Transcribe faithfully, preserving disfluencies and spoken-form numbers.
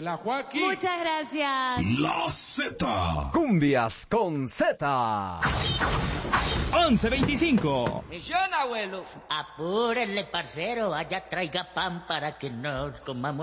la Joaquín. Muchas gracias. La Z. Cumbias con Z. once veinticinco. Misión, abuelo. Apúrenle, parcero, vaya traiga pan para que nos comamos